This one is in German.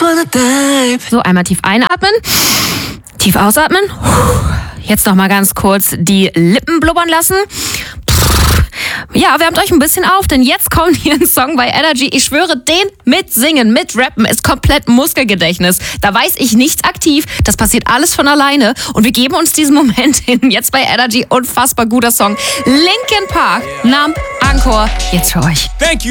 So, einmal tief einatmen, tief ausatmen. Jetzt nochmal ganz kurz die Lippen blubbern lassen. Ja, wärmt euch ein bisschen auf, denn jetzt kommt hier ein Song bei Energy. Ich schwöre, den mitsingen, mitrappen ist komplett Muskelgedächtnis. Da weiß ich nichts aktiv, das passiert alles von alleine. Und wir geben uns diesen Moment hin. Jetzt bei Energy, unfassbar guter Song. Linkin Park, Numb, Encore, jetzt für euch. Thank you.